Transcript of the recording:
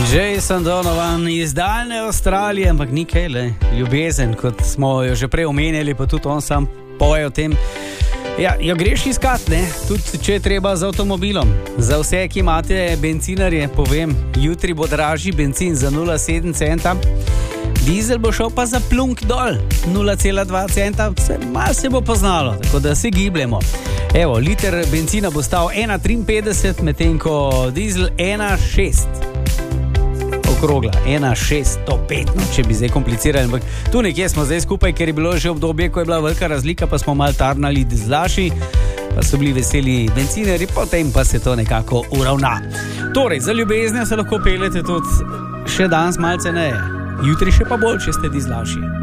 Jason Donovan iz daljne Avstralije, ampak ni kaj, le, ljubezen, kot smo jo že prej omenjali, pa tudi on sam poje o tem. Ja, jo greš iskat, ne? Tudi če je treba z avtomobilom. Za vse, ki imate bencinarje, povem, jutri bo dražji benzin za 0,7 centa, dizel bo šel pa za plunk dol, 0,2 centa, malo se bo poznalo, tako da se gibljemo. Evo, liter benzina bo stal 1,53, medtem ko dizel 1,6. Okrogla, 1,605, no, če bi zdaj komplicirali, ampak tu nekje smo zdaj skupaj, ker je bilo že obdobje, ko je bila velika razlika, pa smo malo tarnali dizlaši, pa so bili veseli bencineri, potem pa se to nekako uravna. Torej, za ljubezne se lahko peljete tudi še danes malce ne, jutri še pa bolj, če ste dizlaši.